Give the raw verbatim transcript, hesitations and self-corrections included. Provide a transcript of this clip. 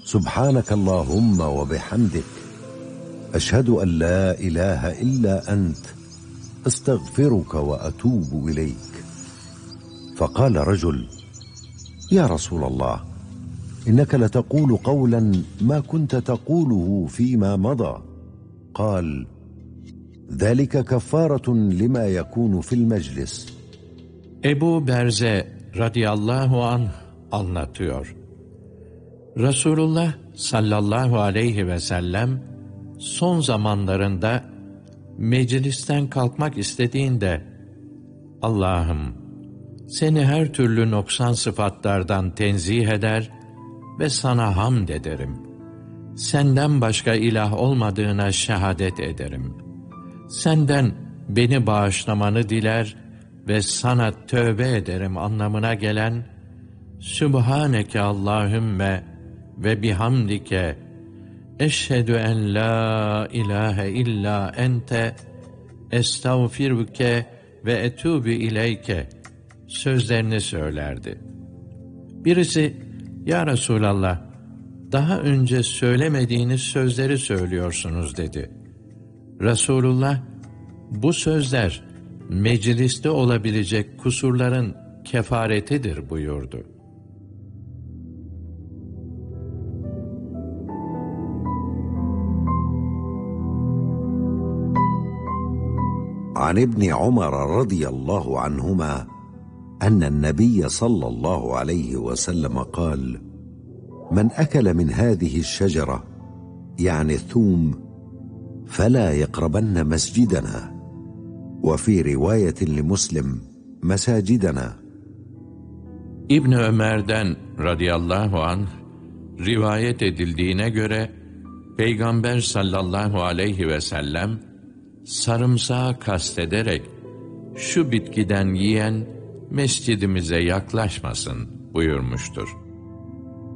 Subhanakallahumma ve bihamdik. Eşhedü en la ilahe illa ent. Estağfiruka ve etûbu ileyk. فقال رجل: يا رسول الله، إنك لتقول قولا ما كنت تقوله فيما مضى. قال: ذلك كفارة لما يكون في المجلس. Ebu Berze radıyallahu anh anlatıyor. Resulullah sallallahu aleyhi ve sellem son zamanlarında meclisten kalkmak istediğinde, Allah'ım, seni her türlü noksan sıfatlardan tenzih eder ve sana hamd ederim. Senden başka ilah olmadığına şehadet ederim. Senden beni bağışlamanı diler ve sana tövbe ederim anlamına gelen Sübhaneke Allahümme ve bihamdike eşhedü en la ilahe illa ente estağfiruke ve etûbü ileyke sözlerini söylerdi. Birisi, ya Resulallah, daha önce söylemediğiniz sözleri söylüyorsunuz dedi. Resulullah, bu sözler mecliste olabilecek kusurların kefaretidir buyurdu. عن ابن عمر رضي الله عنهما أن النبي صلى الله عليه وسلم قال: من أكل من هذه الشجرة يعني الثوم فلا يقربن مسجدنا، وفي رواية لمسلم مساجدنا. İbn Ömer'den radıyallahu anh rivayet edildiğine göre Peygamber sallallahu aleyhi ve sellem sarımsağı kastederek şu bitkiden yiyen mescidimize yaklaşmasın buyurmuştur.